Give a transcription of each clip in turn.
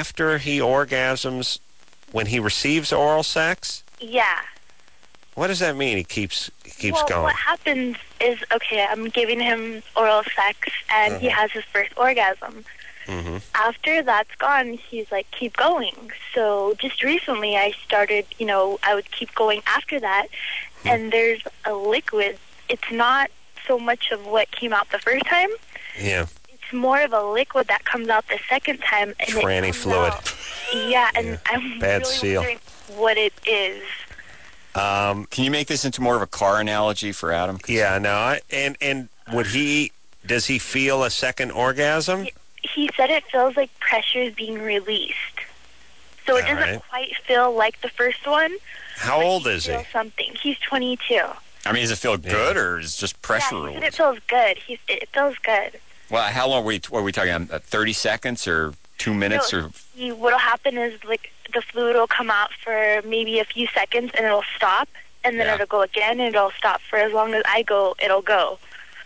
after he orgasms when he receives oral sex? Yeah. What does that mean? He keeps Well, going. what happens is, okay, I'm giving him oral sex, and he has his first orgasm. Mm-hmm. After that's gone, he's like, keep going. So just recently I started, I would keep going after that, and there's a liquid. It's not so much of what came out the first time. Yeah. It's more of a liquid that comes out the second time. And tranny fluid. Yeah, and I'm Bad really seal. wondering what it is. Can you make this into more of a car analogy for Adam? Yeah, no. And does he feel a second orgasm? He said it feels like pressure is being released. So it doesn't quite feel like the first one. How old is he? Something. He's 22. I mean, does it feel good or is it just pressure Yeah, he release? said it feels good. It feels good. Well, how long what are we talking about? 30 seconds or 2 minutes? What'll happen is like the fluid will come out for maybe a few seconds and it'll stop, and then it'll go again and it'll stop. For as long as I go, it'll go.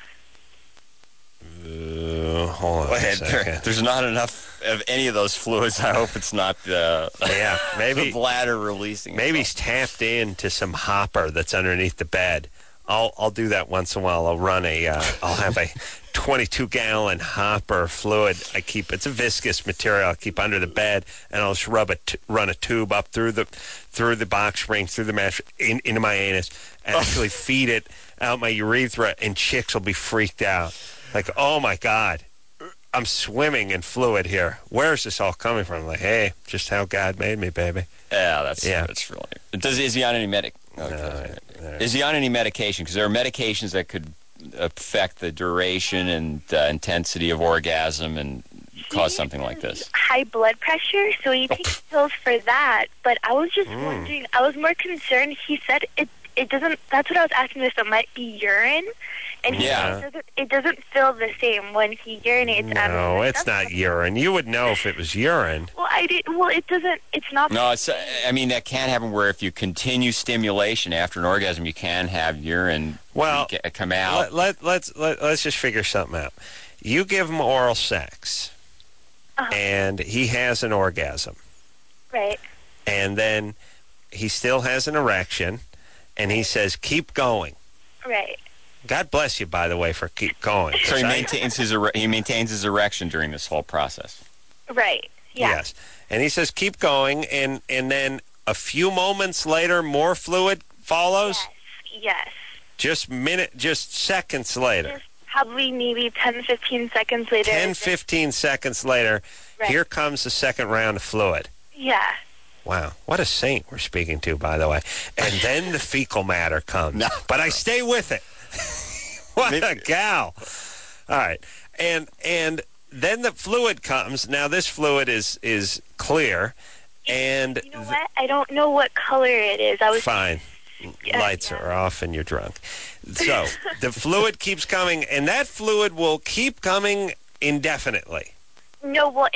Hold on a second. There's not enough of any of those fluids. I hope it's not maybe the bladder releasing. Maybe he's tapped into some hopper that's underneath the bed. I'll do that once in a while. I'll have a 22-gallon hopper fluid. It's a viscous material. I'll keep under the bed, and I'll just run a tube up through the box spring, through the mattress, into my anus, and actually feed it out my urethra, and chicks will be freaked out. Like, oh my God, I'm swimming in fluid here. Where is this all coming from? Like, hey, just how God made me, baby. Yeah, that's really. Is he on any Is he on any medication? Because there are medications that could affect the duration and intensity of orgasm and cause something like this. High blood pressure, so he takes pills for that. But I was just wondering. I was more concerned. He said it doesn't. That's what I was asking. If it might be urine. And it doesn't feel the same when he urinates. No, it's not urine. You would know if it was urine. Well, it doesn't. It's not. No, that can happen where if you continue stimulation after an orgasm, you can have urine come out. Let's just figure something out. You give him oral sex, and he has an orgasm. Right. And then he still has an erection, and he says, keep going. Right. God bless you, by the way, for keep going. So he maintains his erection during this whole process. Right. Yeah. Yes. And he says keep going, and then a few moments later, more fluid follows? Yes. Just seconds later. Just probably maybe 10, 15 seconds later. 10, 15 seconds later, here comes the second round of fluid. Yeah. Wow, what a saint we're speaking to, by the way. And then the fecal matter comes. No. But I stay with it. What a gal. All right. And then the fluid comes. Now, this fluid is clear. And you know what? I don't know what color it is. Fine. Lights are off and you're drunk. So the fluid keeps coming, and that fluid will keep coming indefinitely. No, well,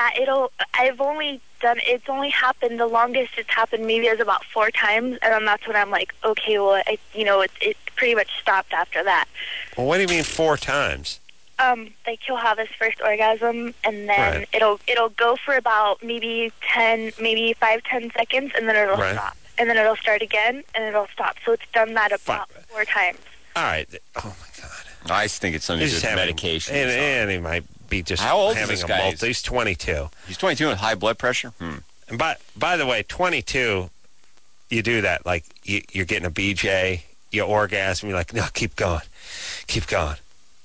I've only it's only happened, the longest it's happened maybe is about 4 times, and then that's when I'm like, okay, well, it pretty much stopped after that. Well, what do you mean 4 times? Like he'll have his first orgasm, and then it'll go for about maybe 5, 10 seconds, and then it'll stop. And then it'll start again, and it'll stop. So it's done that about 4 times. All right. Oh, my God. I think it's something to do with medication. And he might be just How old having is this guy? He's 22. He's 22 with high blood pressure? And by the way, 22, you do that. Like, you're getting a BJ, you orgasm, you're like, no, keep going. Keep going.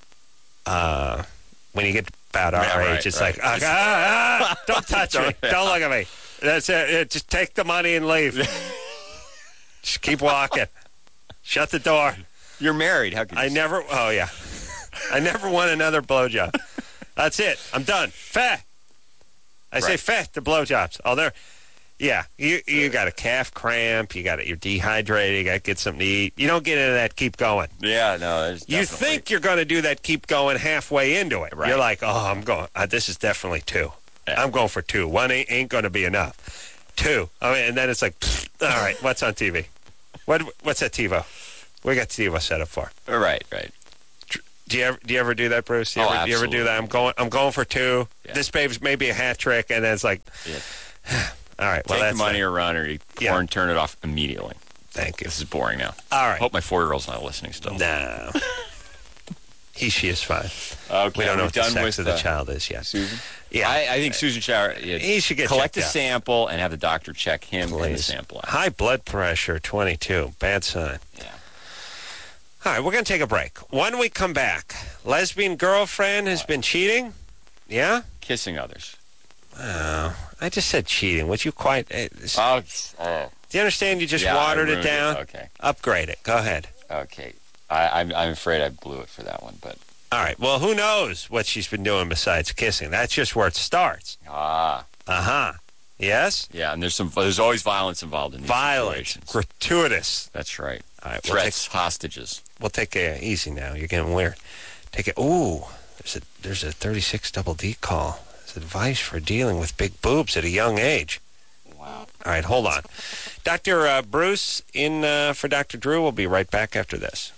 When you get about our age, it's like, don't touch me. Don't look at me. That's it. Just take the money and leave. Just keep walking. Shut the door. You're married. How could you I never want another blowjob. That's it. I'm done. Feh. I say feh to blowjobs. Oh, there. Yeah. You got a calf cramp. You're dehydrated. You got to get something to eat. You don't get into that keep going. Yeah, no. You think you're going to do that keep going halfway into it. Right. You're like, oh, I'm going. This is definitely 2. Yeah. I'm going for 2. 1 ain't going to be enough. 2. And then it's like, all right, what's on TV? What's that TiVo? We got TiVo set up for. Right. Do you ever do that, Bruce? Do you ever do that? I'm going for 2. Yeah. This babe's maybe a hat trick, and then it's like, all right. Well, take the money or run, or turn it off immediately. Thank you. This is boring now. All right. Hope my 4-year-old's not listening still. No. She is fine. Okay. We don't know what the sex of the child is yet. Susan? Yeah. I think Susan Shower. He should collect a sample and have the doctor check him and the sample out. High blood pressure, 22. Bad sign. Yeah. All right, we're going to take a break. When we come back, lesbian girlfriend has been cheating? Yeah? Kissing others. Oh, I just said cheating. Would you quite... do you understand you just watered it down? Okay. Upgrade it. Go ahead. Okay. I'm afraid I blew it for that one, but... All right. Well, who knows what she's been doing besides kissing? That's just where it starts. Uh-huh. Yes? Yeah, and there's always violence involved in these situations. Gratuitous. That's right. All right. Threats, hostages. We'll take it easy now. You're getting weird. Take it. Ooh, there's a 36 double D call. It's advice for dealing with big boobs at a young age. Wow. All right, hold on. Dr. Bruce in for Dr. Drew. We'll be right back after this.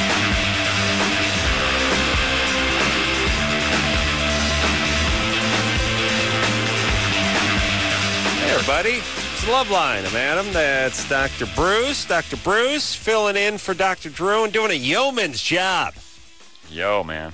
Hey, everybody. It's Loveline. I'm Adam. That's Dr. Bruce. Dr. Bruce filling in for Dr. Drew and doing a yeoman's job. Yo, man.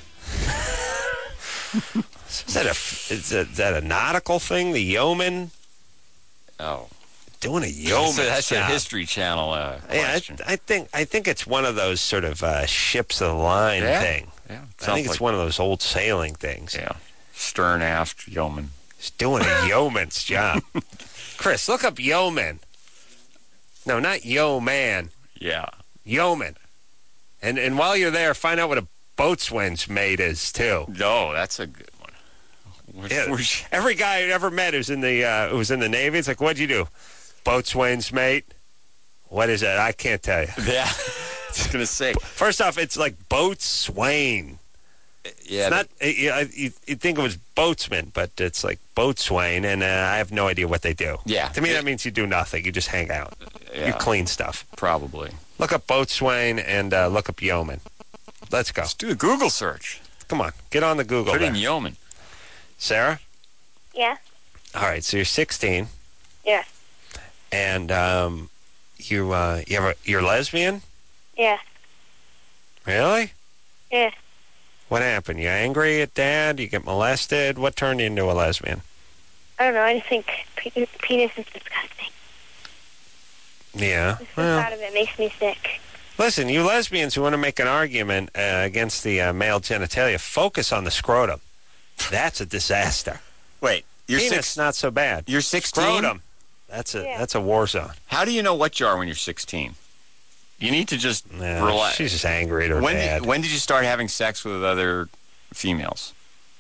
Is that a nautical thing, the yeoman? Oh. Doing a yeoman's job. That's a History Channel question. I think it's one of those sort of ships of the line thing. Yeah. I think it's one of those old sailing things. Yeah. Stern aft yeoman. He's doing a yeoman's job. Chris, look up yeoman. No, not yo man. Yeah. Yeoman. And while you're there, find out what a boatswain's mate is too. No, that's a good one. Every guy I ever met who's in the Navy, it's like, what'd you do? Boatswain's mate? What is that? I can't tell you. Yeah. I was going to say. First off, it's like boatswain. Yeah. It's not, you'd think it was boatsman, but it's like boatswain, and I have no idea what they do. Yeah. To me, that means you do nothing. You just hang out. Yeah. You clean stuff. Probably. Look up boatswain and look up yeoman. Let's go. Let's do a Google search. Come on. Get on the Google. Put in yeoman. Sarah? Yeah. All right, so you're 16. Yeah. And you're lesbian? Yeah. Really? Yeah. What happened? You angry at Dad? You get molested? What turned you into a lesbian? I don't know. I just think penis is disgusting. Yeah. The thought of it makes me sick. Listen, you lesbians who want to make an argument against the male genitalia, focus on the scrotum. That's a disaster. Wait, you're penis not so bad. You're 16? Scrotum. That's a war zone. How do you know what you are when you're 16? You need to just relax. She's just angry at her dad. When did you start having sex with other females?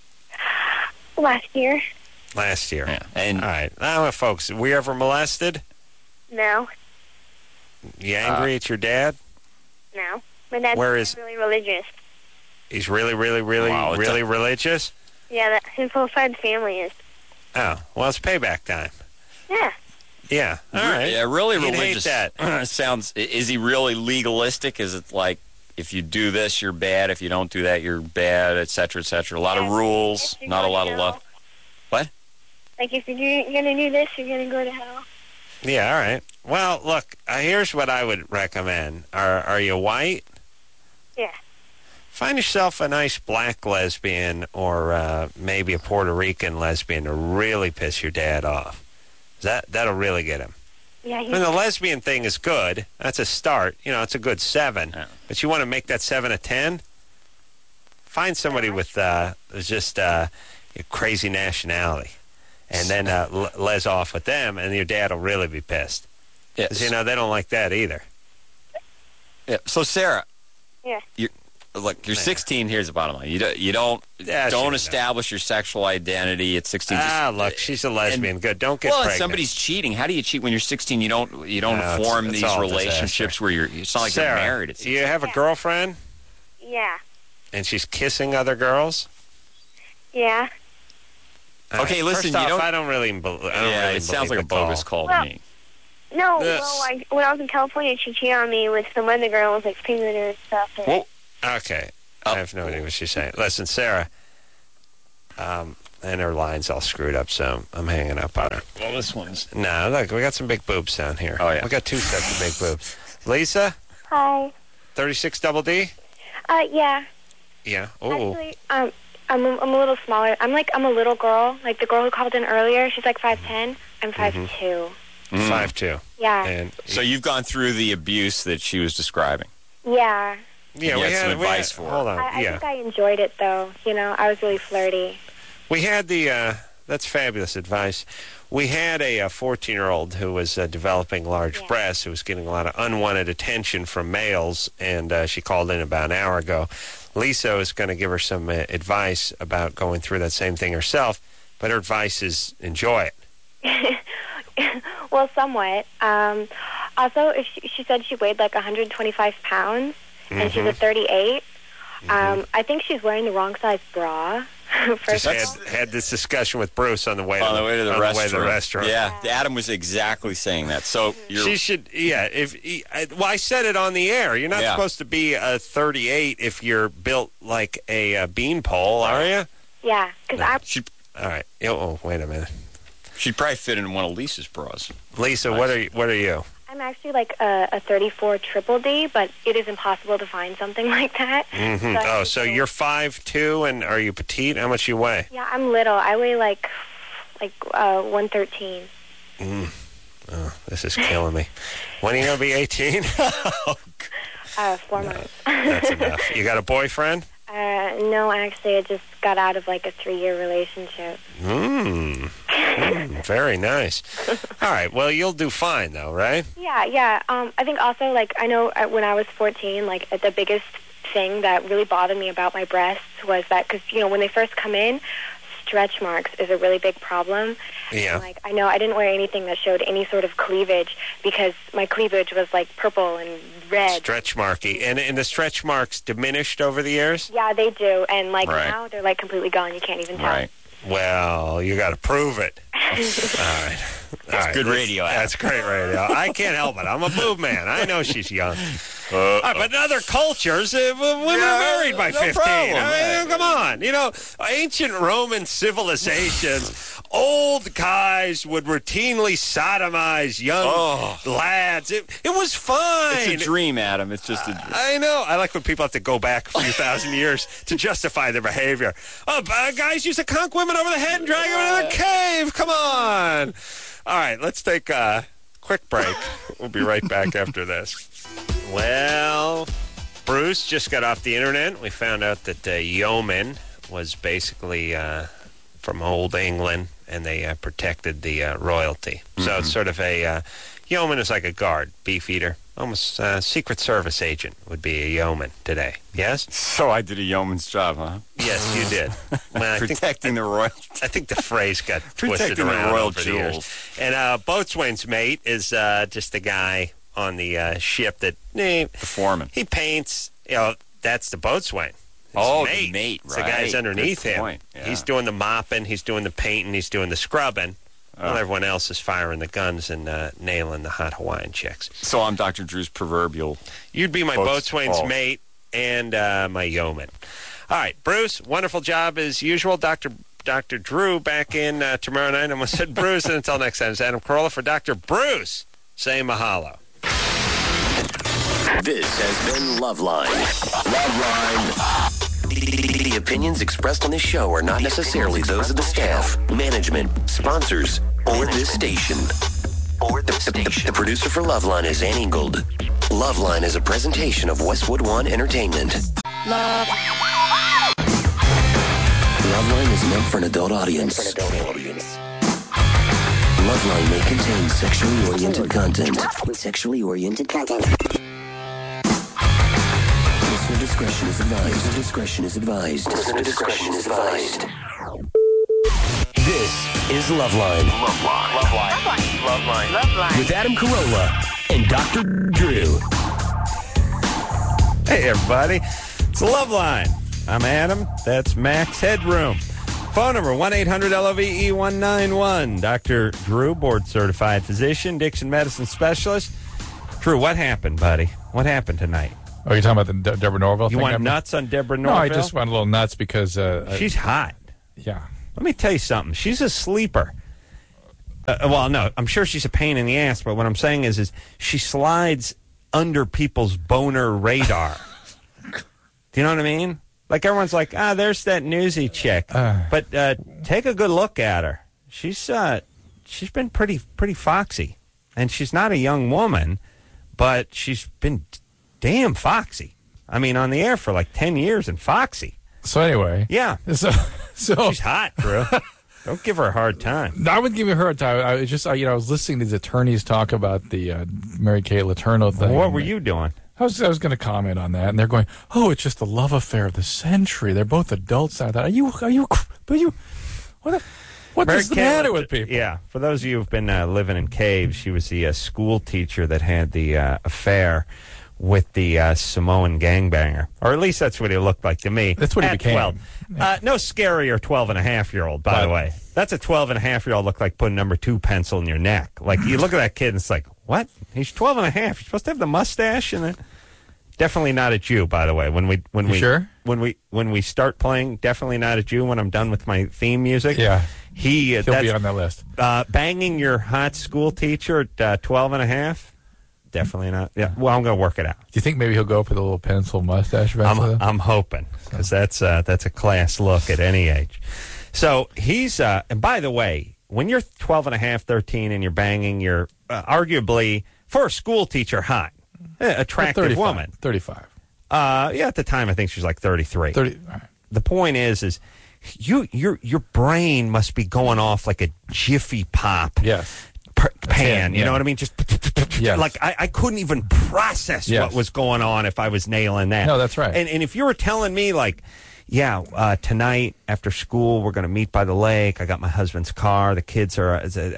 Last year. Last year. Yeah. And all right. Now, folks, were you ever molested? No. You angry at your dad? No. My dad's really religious. He's really religious? Yeah, his whole side of the family is. Oh, well, it's payback time. Yeah. Yeah, all right. Yeah, really You'd religious. Hate that. Is he really legalistic? Is it like, if you do this, you're bad. If you don't do that, you're bad, et cetera, et cetera. A lot of rules, not a lot of love. What? Like, if you're going to do this, you're going to go to hell. Yeah, all right. Well, look, here's what I would recommend. Are you white? Yeah. Find yourself a nice black lesbian or maybe a Puerto Rican lesbian to really piss your dad off. That'll really get him. Yeah. The lesbian thing is good. That's a start. You know, it's a good 7. Yeah. But you want to make that 7 a 10? Find somebody with just a crazy nationality. And then les off with them, and your dad will really be pissed. Because, they don't like that either. Yeah. So, Sarah. Yeah. You're 16. Here's the bottom line. You don't establish your sexual identity at 16. Look, she's a lesbian. Good. Don't get pregnant. Well, somebody's cheating. How do you cheat when you're 16? You don't form these relationships where it's not like Sarah, you're married. Do you have a girlfriend? Yeah. And she's kissing other girls? Yeah. Okay, listen. First off, I don't really believe it sounds like a bogus call to me. No, when I was in California, she cheated on me with some other girls, like Penguin and stuff. Well, okay. I have no idea what she's saying. Listen, Sarah, and her line's all screwed up, so I'm hanging up on her. Well, this one's... No, look, we got some big boobs down here. Oh, yeah. We got 2 sets of big boobs. Lisa? Hi. 36 double D? Yeah. Yeah. Oh. Actually, I'm a little smaller. I'm a little girl. Like the girl who called in earlier, she's like 5'10". I'm 5'2". 5'2". Yeah. And So you've gone through the abuse that she was describing. Yeah. yeah, you we had some had advice for her. Hold on. I yeah. think I enjoyed it, though. You know, I was really flirty. We had the, that's fabulous advice. We had a 14-year-old who was developing large breasts, who was getting a lot of unwanted attention from males, and she called in about an hour ago. Lisa is going to give her some advice about going through that same thing herself, but her advice is enjoy it. Well, somewhat. Also, if she said she weighed like 125 pounds, and she's a 38. I think she's wearing the wrong size bra. Just had this discussion with Bruce on the way to the restaurant. Yeah, Adam was exactly saying that. So she should. Yeah, well, I said it on the air. You're not supposed to be a 38 if you're built like a beanpole, are you? Yeah, because All right. Oh, wait a minute. She'd probably fit in one of Lisa's bras. Lisa, what are you? I'm actually like a 34 triple D, but it is impossible to find something like that. Mm-hmm. So you're 5'2", and are you petite? How much you weigh? Yeah, I'm little. I weigh like 113. Oh, this is killing me. When are you going to be 18? 4 months. That's enough. You got a boyfriend? No, actually, I just got out of like a 3-year relationship. Very nice. All right. Well, you'll do fine, though, right? Yeah. I think also, like, I know when I was 14, like, the biggest thing that really bothered me about my breasts was that, because, you know, when they first come in, stretch marks is a really big problem. Yeah. And, like, I know I didn't wear anything that showed any sort of cleavage because my cleavage was, like, purple and red. Stretch marky. And the stretch marks diminished over the years? Yeah, they do. And, like, now they're, like, completely gone. You can't even tell. Right. Well, you got to prove it. All right. That's good radio. That's great radio. I can't help it. I'm a boob man. I know she's young. All right, but in other cultures, women are married by 15. I mean, come on. You know, ancient Roman civilizations, old guys would routinely sodomize young lads. It was fine. It's a dream, Adam. It's just a dream. I know. I like when people have to go back a few thousand years to justify their behavior. Guys used to conk women over the head and drag them into their cave. Come on. All right, let's take a quick break. We'll be right back after this. Well, Bruce just got off the internet. We found out that yeoman was basically from old England, and they protected the royalty. So it's sort of a yeoman is like a guard, beef eater, almost Secret Service agent would be a yeoman today. Yes? So I did a yeoman's job, huh? Yes, you did. Well, Protecting the royal. I think the phrase got twisted Protecting around the royal over the jewels. years. And boatswain's mate is just a guy on the ship that The foreman. he paints. You know, that's the boatswain. The mate, It's the guys underneath Good him. point. Yeah. He's doing the mopping, he's doing the painting, he's doing the scrubbing. While everyone else is firing the guns and nailing the hot Hawaiian chicks. So I'm Dr. Drew's proverbial. You'd be my boatswain's mate and my yeoman. All right, Bruce, wonderful job as usual. Dr. Drew back in tomorrow night. I almost said Bruce, and until next time, it's Adam Carolla for Dr. Bruce. Say mahalo. This has been Loveline. The opinions expressed on this show are not necessarily those of the staff, management, sponsors, or this station. The producer for Loveline is Ann Ingold. Loveline is a presentation of Westwood One Entertainment. Loveline is meant for an adult audience. Loveline may contain sexually oriented content. Listener discretion is advised. This is Loveline. Loveline. With Adam Carolla and Dr. Drew. Hey, everybody. It's Loveline. I'm Adam. That's Max Headroom. Phone number 1-800-LOVE-191. Dr. Drew, board-certified physician, Dixon medicine specialist. Drew, what happened, buddy? What happened tonight? Oh, you're talking about the Deborah Norville thing? You want nuts on Deborah Norville? No, I just want a little nuts because... she's hot. Yeah. Let me tell you something. She's a sleeper. Well, no, I'm sure she's a pain in the ass, but what I'm saying is she slides under people's boner radar. Do you know what I mean? Like, everyone's like, there's that newsy chick. But take a good look at her. She's been pretty foxy. And she's not a young woman, but she's been damn foxy. I mean, on the air for like 10 years and foxy. So anyway. Yeah. So she's hot, Drew. Don't give her a hard time. No, I wouldn't give her a hard time. I was just, I was listening to these attorneys talk about the Mary Kay Letourneau thing. What were you doing? I was going to comment on that, and they're going, "Oh, it's just the love affair of the century. They're both adults." I thought, what's the matter with people? Yeah, for those of you who've been living in caves, she was the school teacher that had the affair with the Samoan gangbanger, or at least that's what he looked like to me. That's what he became. 12. Yeah. No scarier 12-and-a-half-year-old, by the way. That's a 12-and-a-half-year-old look like putting number 2 pencil in your neck. Like, you look at that kid and it's like, what? He's 12-and-a-half. You're supposed to have the mustache and it. Definitely not a Jew, by the way. When we start playing, definitely not a Jew. When I'm done with my theme music, yeah, he'll be on that list. Banging your hot school teacher at 12-and-a-half. Definitely not. Yeah. Well, I'm going to work it out. Do you think maybe he'll go for the little pencil mustache? I'm hoping, because that's a class look at any age. So he's and by the way, when you're 12-and-a-half, 13, and you're banging your arguably for a school teacher hot, attractive woman, 35. At the time I think she's like 33. 30. All right. The point is your brain must be going off like a Jiffy Pop. Yes. Pan, you know what I mean? Just yes. Like I couldn't even process what was going on if I was nailing that. No, that's right. And if you were telling me like, tonight after school we're going to meet by the lake. I got my husband's car. The kids are.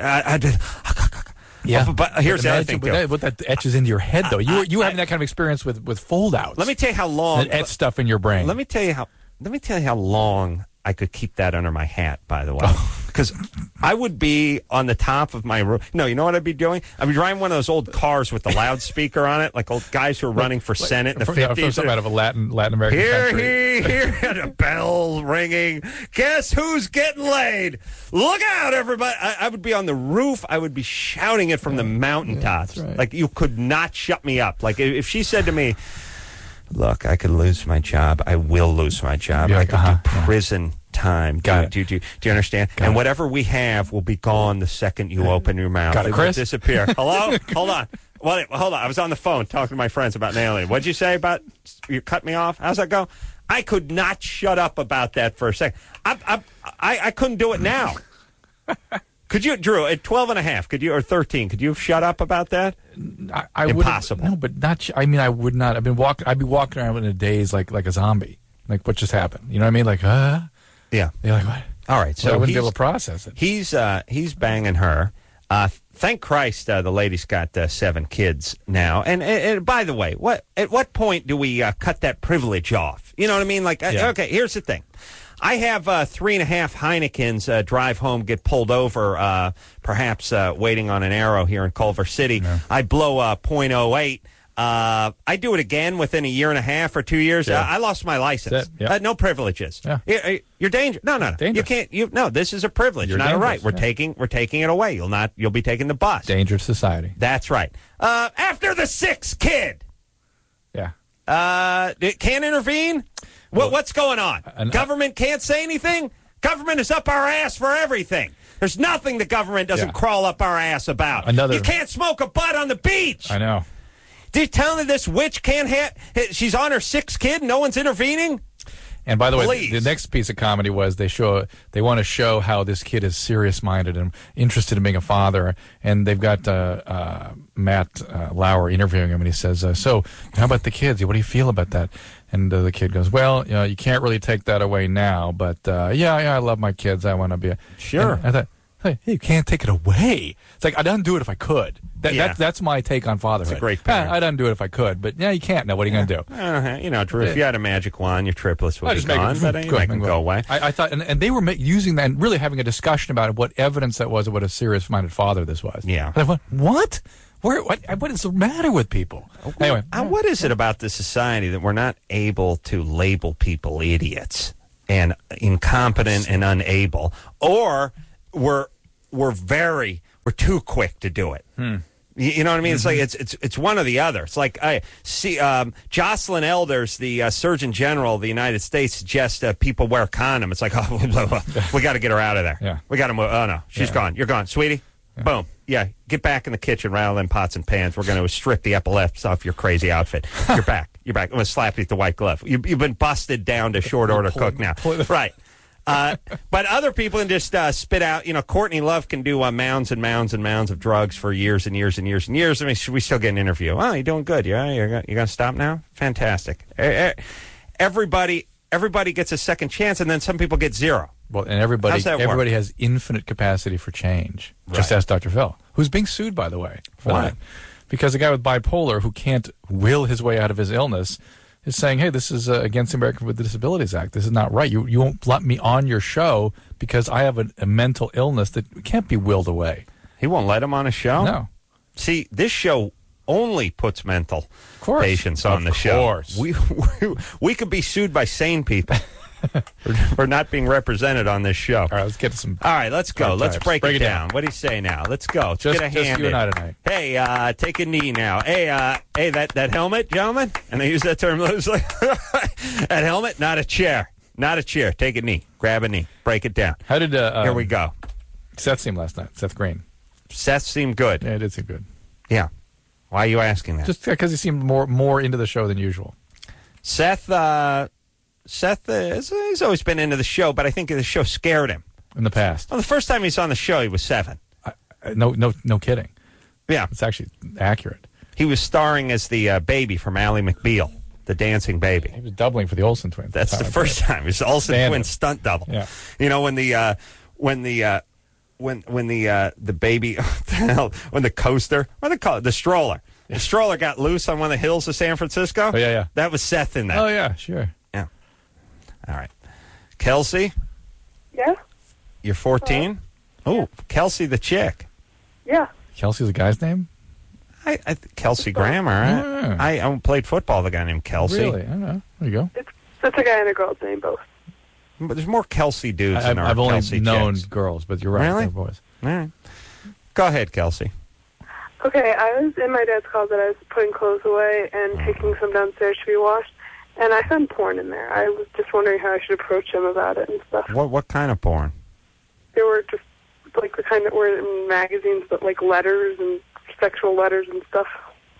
Yeah, but here's the other thing. What that etches into your head, though. You were having that kind of experience with fold-outs. Let me tell you how long that etch stuff in your brain. Let me tell you how long I could keep that under my hat. By the way, because I would be on the top of my roof. No, you know what I'd be doing? I'd be driving one of those old cars with the loudspeaker on it, like old guys who are running for Senate in the 50s. Something out of a Latin American country. Here, a bell ringing. Guess who's getting laid? Look out, everybody. I would be on the roof. I would be shouting it from the mountaintops. Right. Like, you could not shut me up. Like, if she said to me, look, I could lose my job. I will lose my job. I could do prison time. Do you understand? Got and it. whatever we have will be gone the second you open your mouth. Got it, Chris? Will disappear. Hello? Hold on. Well, hold on. I was on the phone talking to my friends about nailing it. What'd you say about you cut me off? How's that go? I could not shut up about that for a second. I couldn't do it now. Could you, Drew, at 12-and-a-half, could you, or 13, could you have shut up about that? I Impossible. No, but not. I mean, I would not. I'd be walking around in a daze like a zombie. Like, what just happened? You know what I mean? Like, yeah. You're like, what? All right. So I wouldn't be able to process it. He's banging her. Thank Christ, the lady's got 7 kids now. And by the way, at what point do we cut that privilege off? You know what I mean? Like, okay, here's the thing. I have 3.5 Heinekens drive home, get pulled over, perhaps waiting on an arrow here in Culver City. Yeah. I blow .08. I do it again within a year and a half or 2 years. Yeah. I lost my license. Yep. No privileges. Yeah. You're dangerous. No. Dangerous. You can't. This is a privilege, not a right. We're taking it away. You'll be taking the bus. Dangerous society. That's right. After the 6th kid. Yeah. Can't intervene. What's going on? Government can't say anything? Government is up our ass for everything. There's nothing the government doesn't crawl up our ass about. You can't smoke a butt on the beach. I know. They're telling me this witch can't she's on her 6th kid, no one's intervening? And by the way, the next piece of comedy was they want to show how this kid is serious-minded and interested in being a father. And they've got Matt Lauer interviewing him, and he says, so how about the kids? What do you feel about that? And the kid goes, well, you can't really take that away now, but I love my kids. I want to be Sure. And I thought, hey, you can't take it away. It's like, I'd undo it if I could. That's my take on fatherhood. It's a great parent. I'd undo it if I could, but you can't. Now, what are you going to do? Drew, if you had a magic wand, your triplets would be gone, but you make them go away. I thought, and they were using that and really having a discussion about what evidence that was of what a serious-minded father this was. Yeah. I thought, what? What is the matter with people? Anyway, what is it about the society that we're not able to label people idiots and incompetent and unable, or we're too quick to do it? You know what I mean? It's like it's one or the other. It's like I see Jocelyn Elders, the Surgeon General of the United States, suggests people wear a condom. It's like, we got to get her out of there. Yeah. We got to move. Oh no, she's gone. You're gone, sweetie. Yeah. Boom. Yeah, get back in the kitchen, rattle them pots and pans. We're going to strip the epaulets off your crazy outfit. You're back. You're back. I'm going to slap you with the white glove. You've been busted down to short order cook now. Right. But other people can just spit out. Courtney Love can do mounds and mounds and mounds of drugs for years and years and years and years. I mean, should we still get an interview? Oh, you're doing good. Yeah, you're going to stop now? Fantastic. Everybody gets a second chance, and then some people get zero. Well, and everybody has infinite capacity for change. Right. Just ask Dr. Phil, who's being sued, by the way, for that. Because a guy with bipolar who can't will his way out of his illness is saying, hey, this is against the Americans with Disabilities Act. This is not right. You won't let me on your show because I have a mental illness that can't be willed away. He won't let him on a show? No. See, this show only puts mental patients on the show. Of course. We could be sued by sane people for not being represented on this show. All right, let's get to some. All right, let's go. Let's break it down. What do you say now? Let's go. Let's get a hand you in. And I tonight. Hey, take a knee now. Hey, that helmet, gentlemen, and they use that term loosely. That helmet, not a chair. Not a chair. Take a knee. Grab a knee. Break it down. How did here we go. Seth seem last night? Seth Green. Seth seemed good. Yeah, it did seem good. Yeah. Why are you asking that? Just because he seemed more into the show than usual. Seth he's always been into the show, but I think the show scared him. In the past. Well, the first time he was on the show, he was 7. No kidding. Yeah. It's actually accurate. He was starring as the baby from Ally McBeal, the dancing baby. He was doubling for the Olsen twins. That's the first time. It was the Olsen twins stunt double. Yeah. When the baby, when the coaster, what do they call it? The stroller. The stroller got loose on one of the hills of San Francisco. Oh, yeah. That was Seth in that. Oh, yeah, sure. Yeah. All right. Kelsey? Yeah? You're 14? Oh, Kelsey the chick. Yeah. Kelsey's a guy's name? Kelsey Grammer. I played football with a guy named Kelsey. Really? I don't know. There you go. That's a guy and a girl's name, both. But there's more Kelsey dudes than our I've only Kelsey known chicks. girls, but you're right. Really? They're boys. All right. Go ahead, Kelsey. Okay, I was in my dad's closet. I was putting clothes away and taking some downstairs to be washed, and I found porn in there. I was just wondering how I should approach him about it and stuff. What kind of porn? They were just like the kind that were in magazines, but like letters and sexual letters and stuff.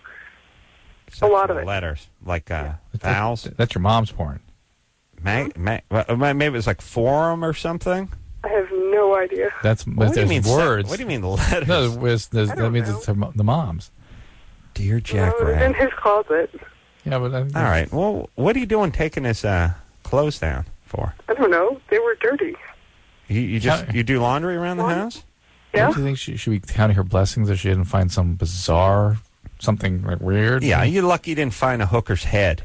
Sexual a lot of it. Letters, like vows? That's your mom's porn. Maybe it was like forum or something? I have no idea. What do you mean words? What do you mean letters? No, that means it's the mom's. Dear Jack It was in his closet. Yeah, but all right. Well, what are you doing taking his clothes down for? I don't know. They were dirty. You do laundry around the house? Yeah. Do you think she should be counting her blessings if she didn't find some bizarre, something like weird? Yeah, you're lucky you didn't find a hooker's head.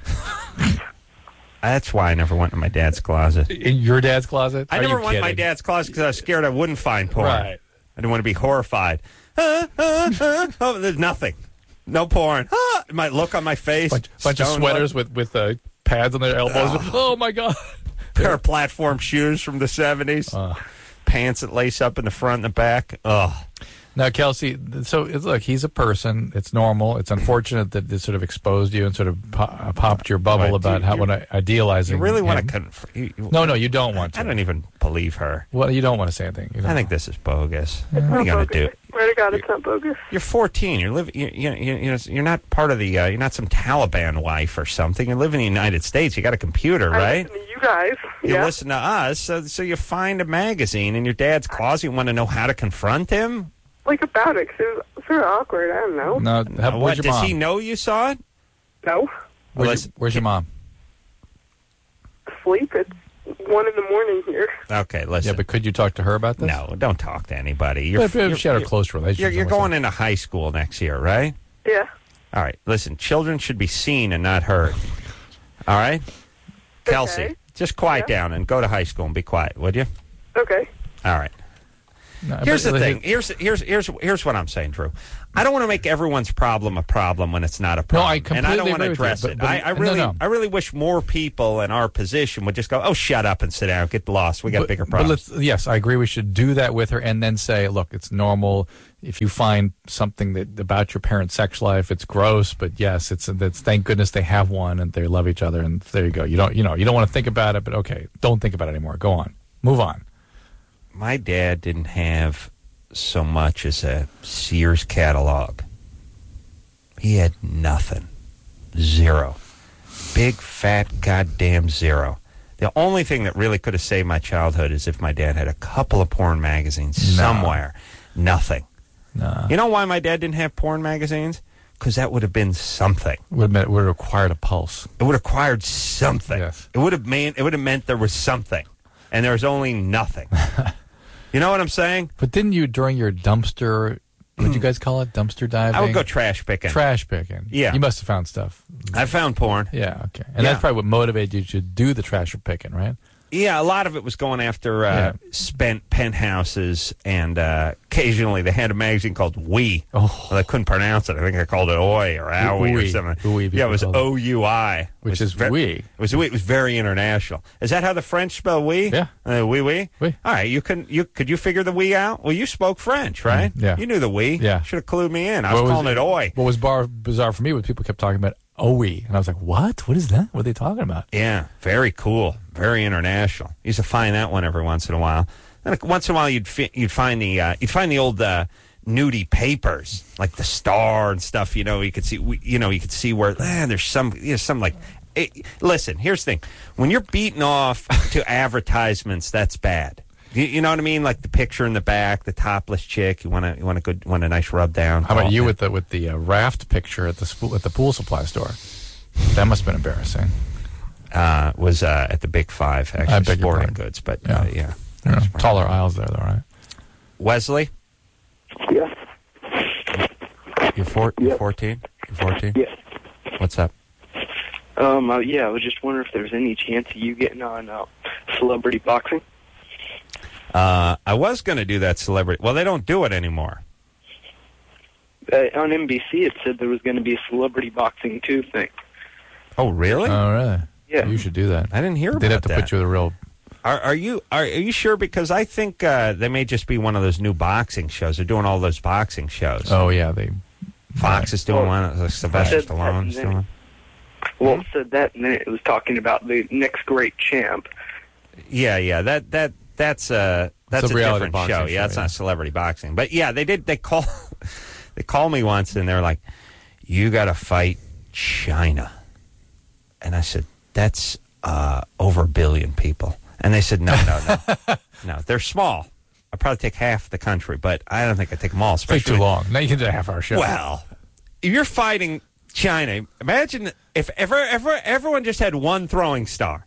That's why I never went in my dad's closet. In your dad's closet? I never went in my dad's closet because I was scared I wouldn't find porn. Right. I didn't want to be horrified. Oh, there's nothing. No porn. It might look on my face. Bunch of sweaters with pads on their elbows. Oh, my God. Pair of platform shoes from the 70s. Pants that lace up in the front and the back. Ugh. Now, Kelsey, so look, he's a person. It's normal. It's unfortunate that this sort of exposed you and sort of popped your bubble about idealizing. You really want him. to confront? No, you don't want to. I don't even believe her. Well, you don't want to say anything. I think this is bogus. It's what are you going to do? Swear to God, it's not bogus. You're 14. You're living. You're not part of the. You're not some Taliban wife or something. You live in the United States. You got a computer, right? I listen to you guys. You listen to us. So you find a magazine in your dad's closet. You want to know how to confront him. Like about it, 'cause it was sort of awkward. I don't know. No, where's your does mom? he know you saw it? No. Where's your mom? Sleep. It's 1 a.m. here. Okay, listen. Yeah, but could you talk to her about this? No, don't talk to anybody. If she had a close relationship. You're going into high school next year, right? Yeah. All right, listen. Children should be seen and not heard. All right, Kelsey, just quiet down and go to high school and be quiet, would you? Okay. All right. No, here's the thing. Here's what I'm saying, Drew. I don't want to make everyone's problem a problem when it's not a problem. No, I completely and I don't want to agree address with you, it. I really wish more people in our position would just go, oh, shut up and sit down, get lost. We got bigger problems. Yes, I agree. We should do that with her and then say, look, it's normal. If you find something about your parents' sex life, it's gross, but yes, it's thank goodness they have one and they love each other, and there you go. You don't want to think about it, but okay, don't think about it anymore. Go on, move on. My dad didn't have so much as a Sears catalog. He had nothing. Zero. Big, fat, goddamn zero. The only thing that really could have saved my childhood is if my dad had a couple of porn magazines somewhere. Nothing. No. You know why my dad didn't have porn magazines? Because that would have been something. Would have required a pulse. It would have required something. Yes. It would have meant there was something. And there was only nothing. You know what I'm saying? But didn't you, during your dumpster, what'd you guys call it? Dumpster diving? I would go trash picking. Trash picking. Yeah. You must have found stuff. I found porn. Yeah, okay. And that's probably what motivated you to do the trash picking, right? Yeah, a lot of it was going after spent penthouses, and occasionally they had a magazine called We. Oh. Well, I couldn't pronounce it. I think I called it Oi or Owie or something. Yeah, it was OUI. Which is We. It was We. It was very international. Is that how the French spell We? Yeah. Oui. Oui. All right, could you figure the We out? Well, you spoke French, right? Yeah. You knew the We. Yeah. Should have clued me in. I was calling it Oi. What was bizarre for me was people kept talking about OE, and I was like, what? What is that? What are they talking about? Yeah, very cool, very international. Used to find that one every once in a while. Then once in a while, you'd find the old nudie papers like the Star and stuff. You could see where there's some like. Listen, here's the thing: when you're beating off to advertisements, that's bad. You know what I mean? Like the picture in the back, the topless chick. You want a nice rub down. How about you with the raft picture at the pool supply store? That must have been embarrassing. Was at the Big Five, actually, sporting goods, but yeah. Taller aisles there, though, right? Wesley? Yeah. You're 14? You're 14? Yeah. What's up? I was just wondering if there's any chance of you getting on celebrity boxing. I was going to do that celebrity. Well, they don't do it anymore. On NBC, it said there was going to be a celebrity boxing 2 thing. Oh, really? Oh, really? Yeah. You should do that. I didn't hear about that. They'd have to put you with a real... Are you sure? Because I think they may just be one of those new boxing shows. They're doing all those boxing shows. Oh, yeah. Fox is doing one. Sylvester Stallone's doing one. Well, it said that, and then it was talking about the next great champ. Yeah. That's a different show. Yeah, it's not celebrity boxing. But yeah, they called me once, and they were like, "You got to fight China," and I said, "That's over 1 billion people." And they said, "No, they're small. I'll probably take half the country, but I don't think I'd take them all. Take too long. Now you can do a half-hour show." Well, if you're fighting China, imagine if everyone just had one throwing star.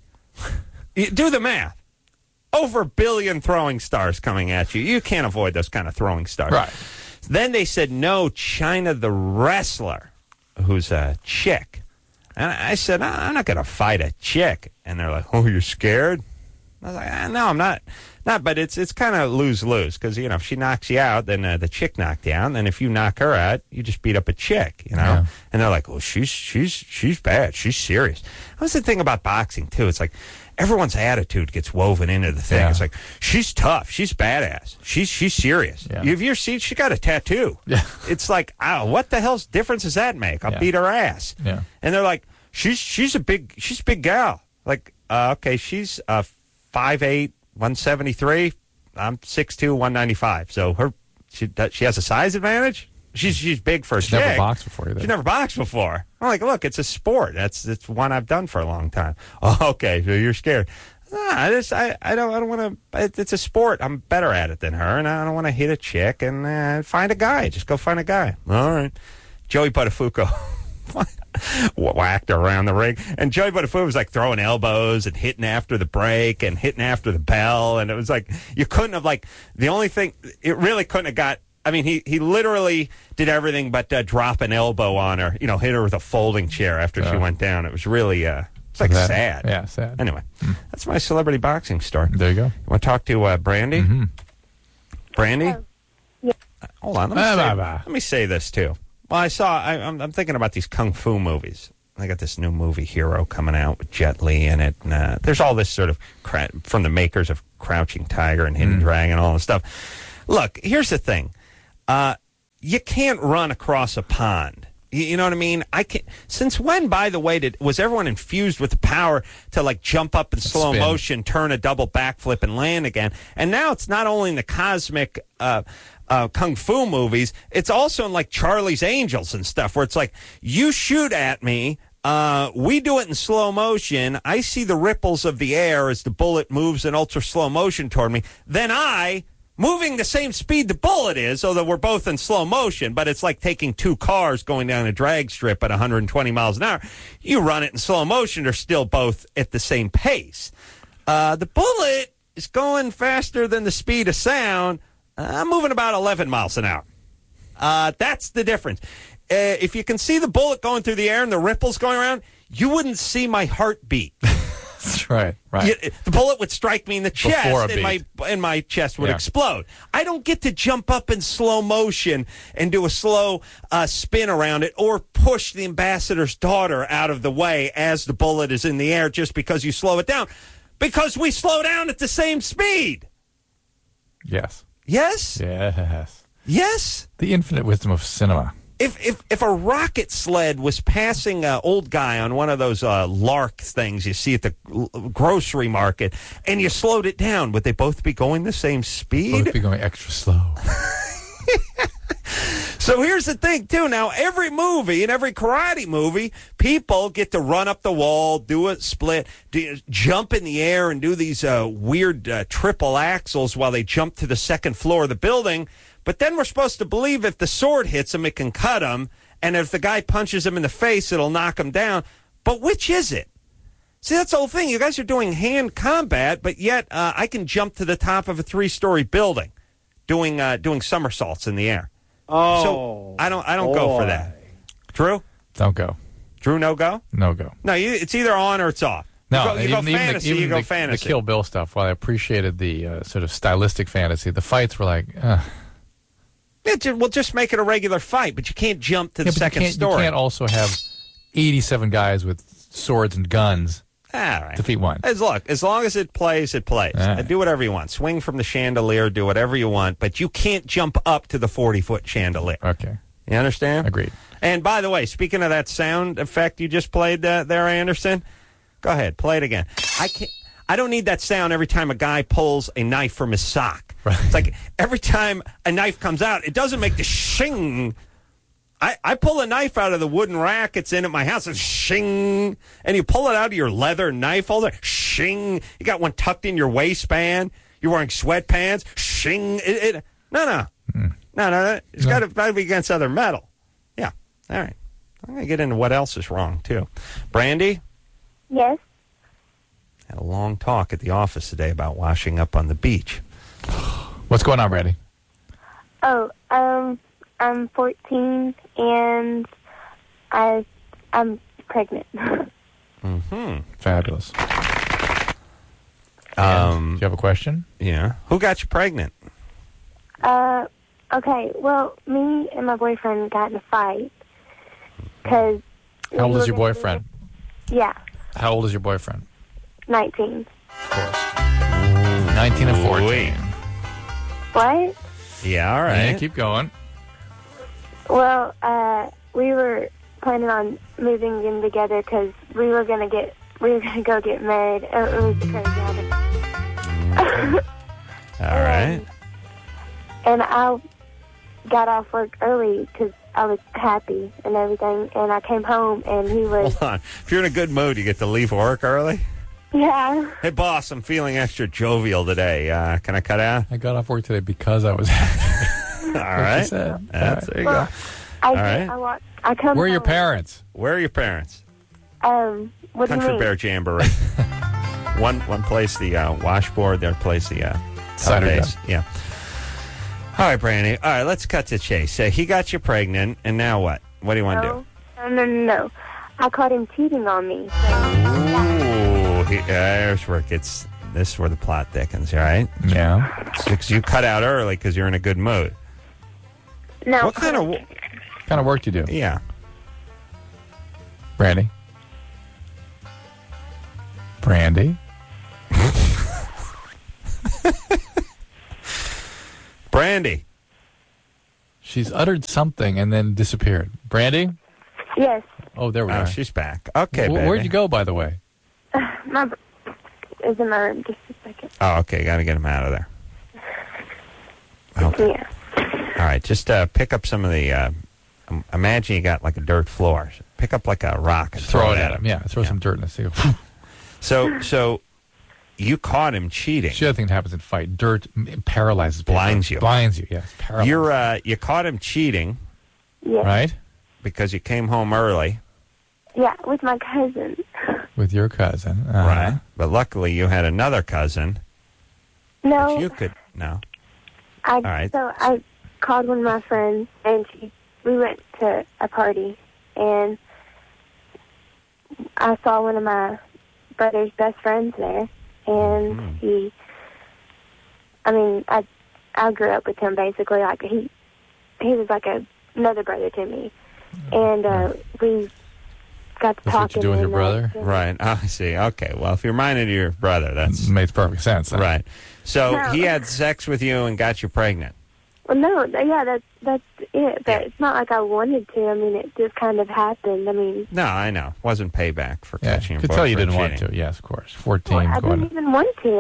Do the math. Over 1 billion throwing stars coming at you. You can't avoid those kind of throwing stars. Right. Then they said, no, China the wrestler, who's a chick. And I said, I'm not going to fight a chick. And they're like, oh, you're scared? I was like, no, I'm not. But it's kind of lose-lose because, if she knocks you out, then the chick knocked you out. And if you knock her out, you just beat up a chick, Yeah. And they're like, oh, she's bad. She's serious. That's the thing about boxing, too. It's like everyone's attitude gets woven into the thing. Yeah. It's like, she's tough. She's badass. She's serious. Yeah. If you're seen, she got a tattoo. Yeah. It's like, what the hell's difference does that make? I'll beat her ass. Yeah. And they're like, she's a big gal. Like, okay, she's 5'8", 173. I'm 6'2", 195. So she has a size advantage. She's big for a chick. She's never boxed before either. She's never boxed before. I'm like, look, it's a sport. It's one I've done for a long time. Oh, okay, so you're scared. I don't want to. It's a sport. I'm better at it than her, and I don't want to hit a chick and find a guy. Just go find a guy. All right. Joey Buttafuoco whacked her around the ring, and Joey Buttafuoco was like throwing elbows and hitting after the break and hitting after the bell, and it was like you couldn't have the only thing it really couldn't have got. I mean, he literally did everything but drop an elbow on her, hit her with a folding chair after she went down. It was really, it's like sad. Yeah, sad. Anyway, that's my celebrity boxing story. There you go. You want to talk to Brandy? Mm-hmm. Brandy? Yeah. Hold on. Let me say this, too. Well, I'm thinking about these kung fu movies. I got this new movie, Hero, coming out with Jet Li in it. And, there's all this sort of from the makers of Crouching Tiger and Hidden Dragon and all this stuff. Look, here's the thing. You can't run across a pond. You know what I mean? Since when, by the way, was everyone infused with the power to like jump up in slow motion, turn a double backflip, and land again? And now it's not only in the cosmic kung fu movies, it's also in like Charlie's Angels and stuff, where it's like, you shoot at me, we do it in slow motion, I see the ripples of the air as the bullet moves in ultra slow motion toward me, then moving the same speed the bullet is, although we're both in slow motion, but it's like taking two cars going down a drag strip at 120 miles an hour. You run it in slow motion, they're still both at the same pace. The bullet is going faster than the speed of sound. I'm moving about 11 miles an hour. That's the difference. If you can see the bullet going through the air and the ripples going around, you wouldn't see my heartbeat. That's right. The bullet would strike me in the chest, and my chest would explode. I don't get to jump up in slow motion and do a slow spin around it, or push the ambassador's daughter out of the way as the bullet is in the air just because you slow it down. Because we slow down at the same speed. Yes. Yes? Yes. Yes? The infinite wisdom of cinema. If a rocket sled was passing an old guy on one of those Lark things you see at the grocery market, and you slowed it down, would they both be going the same speed? Both be going extra slow. So here's the thing, too. Now, every movie, in every karate movie, people get to run up the wall, do a split, jump in the air, and do these weird triple axles while they jump to the second floor of the building. But then we're supposed to believe if the sword hits him, it can cut him. And if the guy punches him in the face, it'll knock him down. But which is it? See, that's the whole thing. You guys are doing hand combat, but yet I can jump to the top of a 3-story building doing somersaults in the air. Oh. So I don't go for that. Drew? Don't go. Drew, no go? No go. No, it's either on or it's off. No, you go fantasy, you go fantasy. The Kill Bill stuff, while I appreciated the sort of stylistic fantasy, the fights were like, We'll just make it a regular fight, but you can't jump to the second story. You can't also have 87 guys with swords and guns defeat one. As long as it plays, it plays. Right. Do whatever you want. Swing from the chandelier, do whatever you want, but you can't jump up to the 40-foot chandelier. Okay. You understand? Agreed. And by the way, speaking of that sound effect you just played there, Anderson, go ahead, play it again. I don't need that sound every time a guy pulls a knife from his sock. Right. It's like every time a knife comes out, it doesn't make the shing. I pull a knife out of the wooden rack it's in at my house, and shing. And you pull it out of your leather knife holder, shing. You got one tucked in your waistband. You're wearing sweatpants, shing. No. It's got to be against other metal. Yeah. All right. I'm going to get into what else is wrong, too. Brandy? Yes? Had a long talk at the office today about washing up on the beach. What's going on, Brandy? Oh, I'm 14 and I'm pregnant. Mm-hmm. Fabulous. Do you have a question? Yeah. Who got you pregnant? Okay. Well, me and my boyfriend got in a fight because. How old is your boyfriend? Yeah. How old is your boyfriend? 19. Of course. 19 and 14. What? Yeah, all right. Yeah, keep going. Well, we were planning on moving in together because we were gonna go get married. It was crazy. All right. And I got off work early because I was happy and everything. And I came home and he was. Hold on. If you're in a good mood, you get to leave work early. Yeah. Hey, boss, I'm feeling extra jovial today. Can I cut out? I got off work today because I was happy. All right. There you go. I come Where are your parents? Where are your parents? What do Country you mean? Bear Jamboree. One plays the washboard, the other plays the cider base. Yeah. All right, Brandy. All right, let's cut to chase. He got you pregnant, and now what? What do you want to do? No. I caught him cheating on me. Ooh, there's where it gets This is where the plot thickens, right? Yeah. Because you cut out early because you're in a good mood. No. What kind of work do you do? Yeah. Brandy? Brandy? Brandy. She's uttered something and then disappeared. Brandy? Yes. Oh, there we are. She's back. Okay, baby. Where'd you go, by the way? Is in my room. Just a second. Oh, okay. Got to get him out of there. Okay. Yeah. All right. Just pick up some of the. Imagine you got like a dirt floor. Pick up like a rock and throw it at him. Yeah, throw some dirt in the sea. So you caught him cheating. The other thing that happens in fight, dirt paralyzes people. Blinds you. Blinds you, yes. Paralyzes. You caught him cheating. Yes. Right? Because you came home early. Yeah, with my cousin. With your cousin. Right. But luckily you had another cousin. No. That you could. No. All right. So I called one of my friends, and we went to a party, and I saw one of my brother's best friends there, and I grew up with him basically. Like he was like another brother to me, and we got to That's talking. what you do with your brother? Right. Oh, I see. Okay. Well, if you're reminded of your brother, that's makes perfect sense. Then. Right. So No. he had sex with you and got you pregnant. Well, no, yeah, that's it. But it's not like I wanted to. I mean, it just kind of happened. I mean, No, I know. Wasn't payback for catching your could tell you boyfriend didn't want cheating. to. Yes, of course. 14. I going didn't even want to.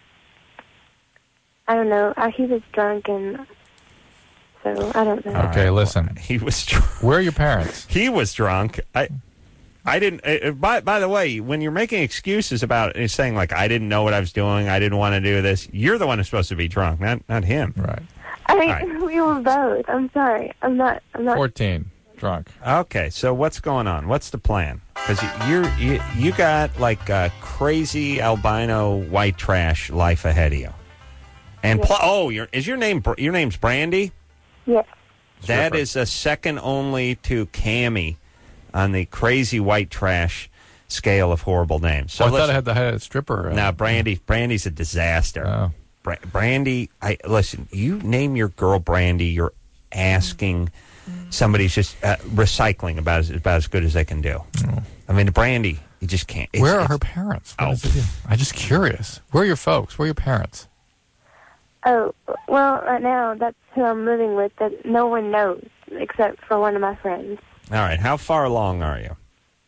I don't know. He was drunk, and so I don't know. Okay, listen. He was drunk. Where are your parents? He was drunk. I didn't. By the way, when you're making excuses about saying like I didn't know what I was doing, I didn't want to do this, you're the one who's supposed to be drunk, not him. Right. We were both. I'm sorry. I'm not. 14. Drunk. Okay, so what's going on? What's the plan? Because you got like a crazy albino white trash life ahead of you. And is your name's Brandy? Yes. That is a second only to Cammy on the crazy white trash scale of horrible names. So I thought I had a stripper. Now, Brandy's a disaster. Oh. Brandy, listen, you name your girl Brandy, you're asking somebody's just recycling about as good as they can do. Oh. I mean, Brandy, you just can't. Where are her parents? I'm just curious. Where are your folks? Where are your parents? Oh, well, right now, that's who I'm living with, that no one knows, except for one of my friends. All right, how far along are you?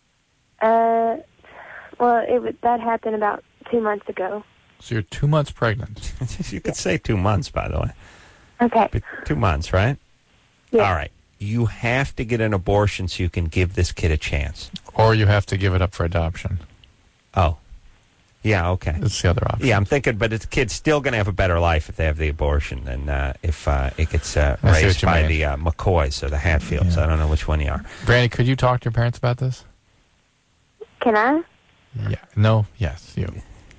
Well, that happened about 2 months ago. So you're 2 months pregnant. You could say 2 months, by the way. Okay. 2 months, right? Yeah. All right. You have to get an abortion so you can give this kid a chance. Or you have to give it up for adoption. Oh. Yeah, okay. That's the other option. Yeah, I'm thinking, but the kid's still going to have a better life if they have the abortion than if it gets raised by the McCoys or the Hatfields. Yeah. I don't know which one you are. Brandy, could you talk to your parents about this? Can I? Yeah. No. Yes. You.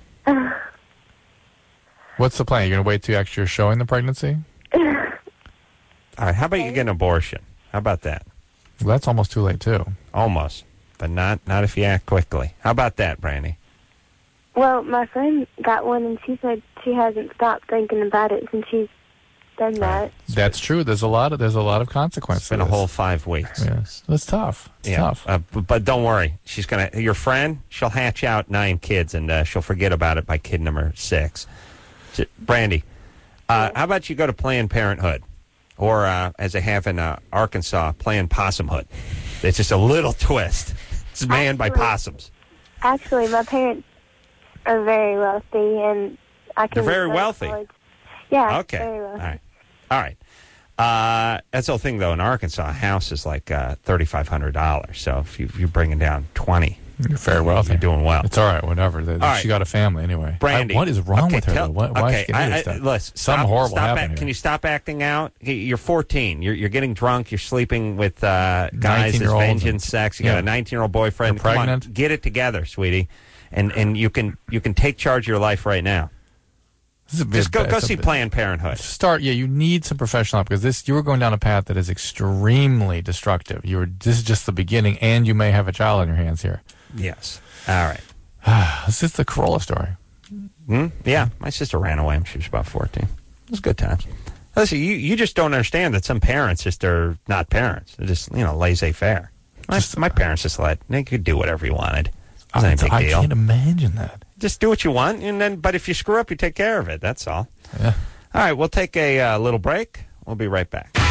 What's the plan? You're going to wait till you're showing the pregnancy? All right. How about you get an abortion? How about that? Well, that's almost too late, too. Almost. But not if you act quickly. How about that, Brandy? Well, my friend got one, and she said she hasn't stopped thinking about it since she's done that. That's true. There's a lot of consequences. It's been a whole 5 weeks. Yes, that's tough. It's tough. But don't worry. She's your friend. She'll hatch out 9 kids, and she'll forget about it by kid number 6. Brandy, how about you go to Planned Parenthood, or as they have in Arkansas, Planned Possumhood? It's just a little twist. It's manned by possums. Actually, my parents are very wealthy, and I can. They're very wealthy. Yeah. Okay. Very wealthy. All right. That's the whole thing, though. In Arkansas, a house is like $3,500. So if you're bringing down 20, you're very wealthy. You're doing well. It's all right. Whatever. She got a family anyway. Brandy, what is wrong with her? Why is she getting this stuff? Listen, something horrible happened here. Can you stop acting out? You're 14. You're getting drunk. You're sleeping with guys. There's vengeance sex. You got a 19-year-old boyfriend. You're pregnant. Come on, get it together, sweetie. And you can take charge of your life right now. Just go see Planned Parenthood. You need some professional help, because you were going down a path that is extremely destructive. This is just the beginning, and you may have a child on your hands here. Yes. All right. This is the Corolla story. Yeah, my sister ran away when she was about 14. It was good times. Listen, you just don't understand that some parents just are not parents. They're just, laissez-faire. My parents just they could do whatever you wanted. It wasn't a big deal. I can't imagine that. Just do what you want, but if you screw up, you take care of it. That's all. Yeah. All right, we'll take a little break. We'll be right back.